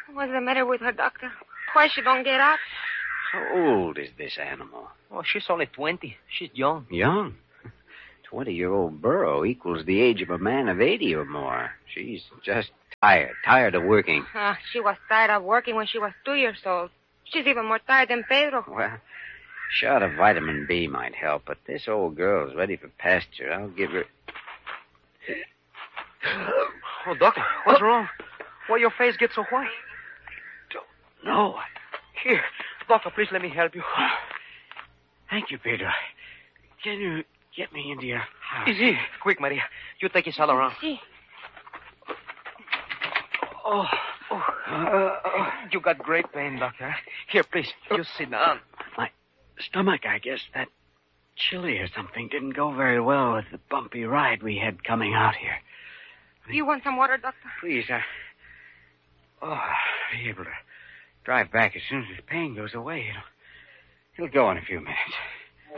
What's the matter with her, Doctor? Why she don't get up? How old is this animal? Oh, she's only 20. She's young. Young? 20-year-old burro equals the age of a man of 80 or more. She's just tired of working. She was tired of working when she was 2 years old. She's even more tired than Pedro. Well, a shot of vitamin B might help, but this old girl's ready for pasture. I'll give her... Oh, Doctor, what's wrong? Why your face gets so white? No. Here, Doctor, please let me help you. Thank you, Pedro. Can you get me into your house? Easy. Quick, Maria. You take his all around. See. You got great pain, Doctor. Here, please, you sit down. My stomach, I guess that chili or something didn't go very well with the bumpy ride we had coming out here. Do you want some water, Doctor? Please, I'll be able to drive back as soon as the pain goes away. It'll go in a few minutes.